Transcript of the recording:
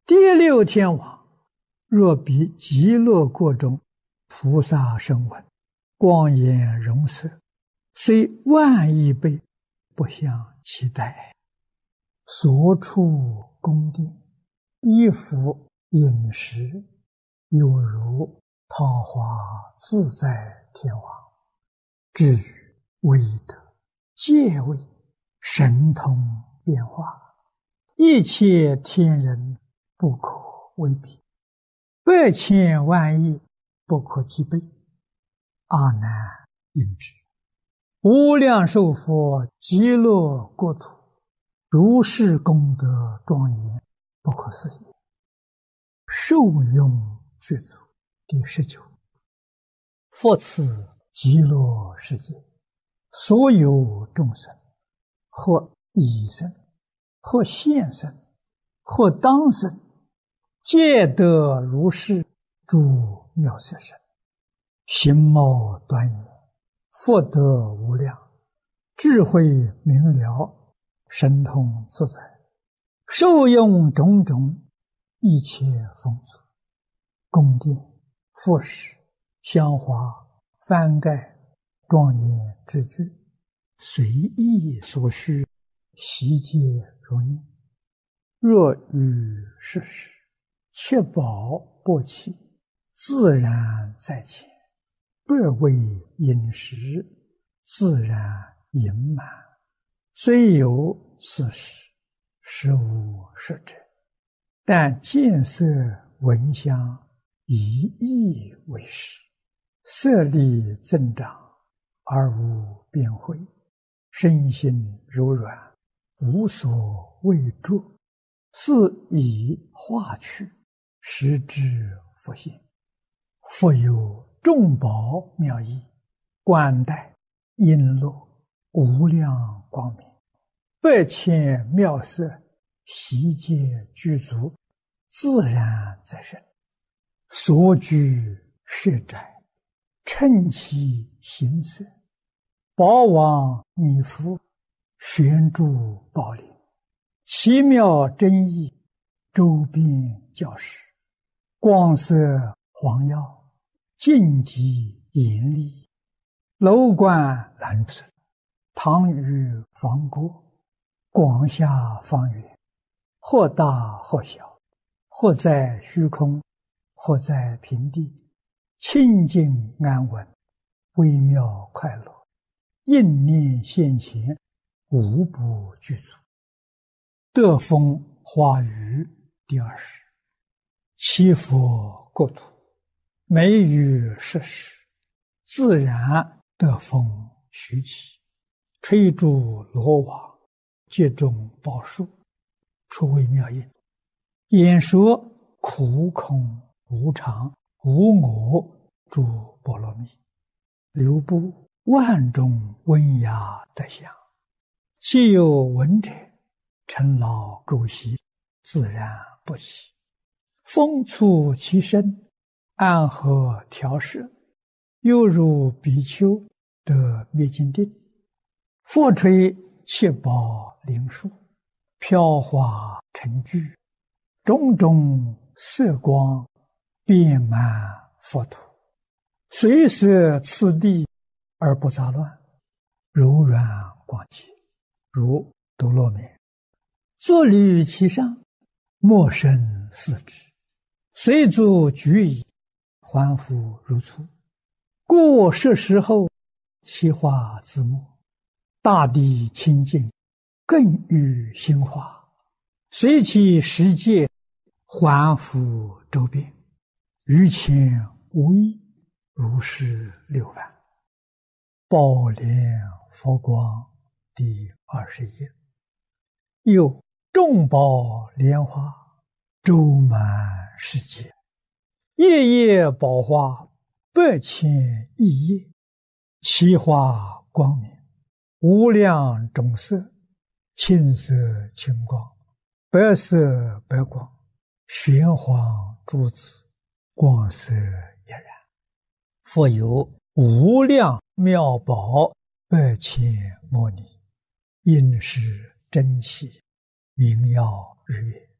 第六天王，若比极乐国中菩萨声闻，光颜容色，虽万亿倍，不相期待。所处宫殿，衣服饮食，犹如桃花自在天王。至于威德、戒位、神通变化，一切天人不可为比，百千万亿不可计备。阿难应知，无量寿佛极乐国土，如是功德庄严，不可思议。受用具足。第19，复此极乐世界，所有众生，或已生，或现生，或当生，皆得如是诸妙色身，形貌端严，福德无量，智慧明了，神通自在，受用种种一切丰足，宫殿、服饰、香花、幡盖、庄严之具，随意所需，悉皆如念。若遇世事，切宝不起，自然在前，不为饮食，自然盈满。虽有此事，实无实者，但见色闻香，以意为实，色力增长，而无变慧，身心柔软，无所畏著，是以化去，实之复现。复有众宝妙义，冠带璎珞，无量光明，百千妙色，悉皆具足，自然在身。所居舍宅，称其形色，宝王弥覆，悬诸宝林，奇妙真义，周边教室，光色黄耀，净极严厉，楼观蓝色，堂宇方郭，广厦方圆，或大或小，或在虚空，或在平地，清净安稳，微妙快乐，应念现前，无不具足。德风华语第20，七佛国土，美于世事，自然德风徐起，吹诸罗网，接种宝树，出微妙音，演说苦空无常无我诸波罗蜜，流布万种温雅德相，既有闻者，尘劳垢习，自然不起。风触其身，安和调摄，犹如比丘得灭尽定。佛吹七宝灵树，飘华成聚，种种色光，遍满佛土，随摄次第而不杂乱，柔软广洁，如多罗面。坐履其上，莫生四肢，随足举矣，还复如初。故是时候，其化自没，大地清净，更与心化，随其世界，还复周遍，于前无异，如是6万。宝莲佛光第21。又众宝莲花，周满世界，夜夜宝花，百千亿叶，其花光明，无量种色，青色青光，白色白光，玄黄珠子，光色俨然。复有无量妙宝，百千摩尼，应是珍奇，名耀日月，